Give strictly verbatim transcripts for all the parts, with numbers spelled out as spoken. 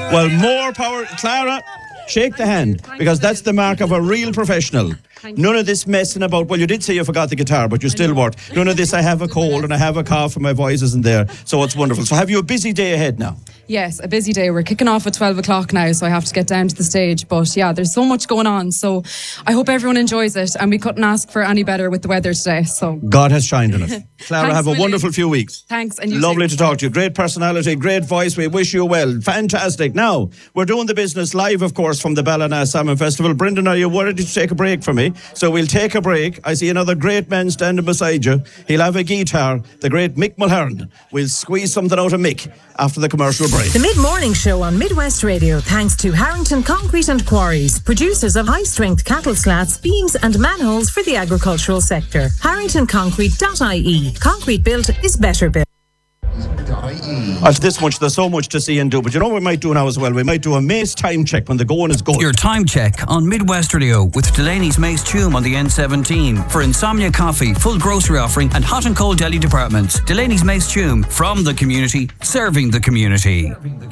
Well, more power. Clara, shake the hand, because that's the mark of a real professional. None of this messing about, well, you did say you forgot the guitar, but you still worked. None of this, I have a cold and I have a cough and my voice isn't there. So it's wonderful. So have you a busy day ahead now? Yes, a busy day. We're kicking off at twelve o'clock now, so I have to get down to the stage. But yeah, there's so much going on. So I hope everyone enjoys it. And we couldn't ask for any better with the weather today. So God has shined on us. Clara, Thanks, have a William. wonderful few weeks. Thanks. And you Lovely too. to talk to you. Great personality, great voice. We wish you well. Fantastic. Now, we're doing the business live, of course, from the Ballina Salmon Festival. Brendan, are you worried to take a break for me? So we'll take a break. I see another great man standing beside you. He'll have a guitar, the great Mick Mulhern. We'll squeeze something out of Mick after the commercial break. The mid-morning show on Midwest Radio, thanks to Harrington Concrete and Quarries, producers of high-strength cattle slats, beams and manholes for the agricultural sector. harrington concrete dot I E. Concrete built is better built. After this much, there's so much to see and do. But you know what we might do now as well? We might do a Mace time check when the going is good. Your time check on Midwest Radio with Delaney's Mace Tume on the N seventeen. For insomnia coffee, full grocery offering and hot and cold deli departments. Delaney's Mace Tume, from the community, serving the community.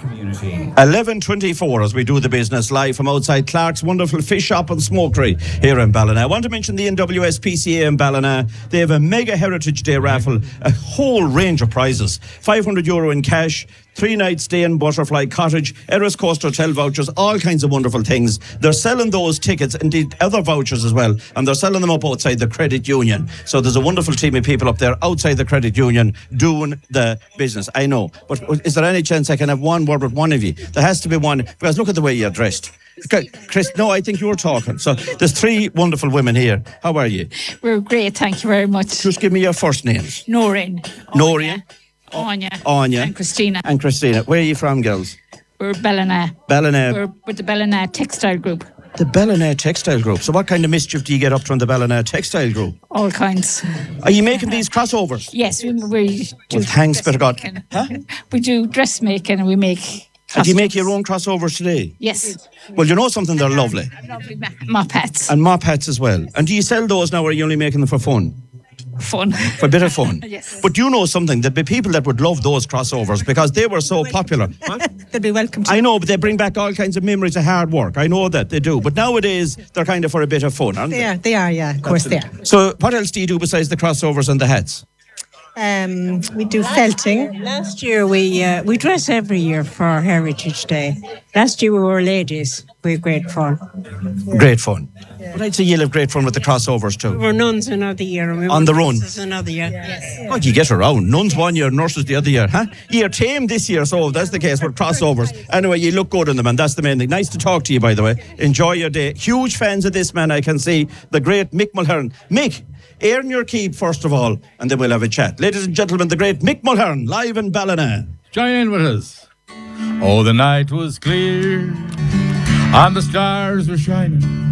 eleven twenty-four as we do the business live from outside Clark's wonderful fish shop and smokery here in Ballina. I want to mention the N W S P C A in Ballina. They have a mega Heritage Day raffle, a whole range of prizes. five hundred euro in cash, three nights stay in Butterfly Cottage, Eris Coast Hotel vouchers, all kinds of wonderful things. They're selling those tickets, indeed other vouchers as well, and they're selling them up outside the Credit Union. So there's a wonderful team of people up there outside the Credit Union doing the business. I know, but is there any chance I can have one word with one of you? There has to be one, because look at the way you're dressed. Okay, Chris, no, I think you were talking. So there's three wonderful women here. How are you? We're great, thank you very much. Just give me your first names. Noreen. Noreen. Anya. Anya. And Christina. And Christina. Where are you from, girls? We're Ballina. Ballina. We're with the Ballina Textile Group. The Ballina Textile Group. So what kind of mischief do you get up from the Ballina Textile Group? All kinds. Are you making these crossovers? Yes, we, we do. Well, thanks, better God. Huh? We do dressmaking and we make. And do you make your own crossovers today? Yes. Well, you know something, they're lovely. Lovely mop hats. And mop hats as well. And do you sell those now, or are you only making them for fun? Fun. For a bit of fun. Yes. But you know something, there'd be people that would love those crossovers because they were so popular. They'll be welcome to. I know, but they bring back all kinds of memories of hard work. I know that they do. But nowadays, they're kind of for a bit of fun, aren't they? They are, they are, yeah, of course they are. So what else do you do besides the crossovers and the hats? Um, we do felting. Last year we uh, we dress every year for Heritage Day. Last year we were ladies. We had great fun. Great fun. Yeah. But I'd say you'll have great fun with the crossovers too. We were nuns another year. And we On were the run. nurses another year. Yes. Oh, you get around. Nuns one year, nurses the other year, huh? You're tame this year, so if that's the case with crossovers. Anyway, you look good in them, and that's the main thing. Nice to talk to you, by the way. Enjoy your day. Huge fans of this man, I can see. The great Mick Mulhern. Mick, earn your keep first of all, and then we'll have a chat. Ladies and gentlemen, the great Mick Mulhern, live in Ballina. Join in with us. Oh, the night was clear, and the stars were shining.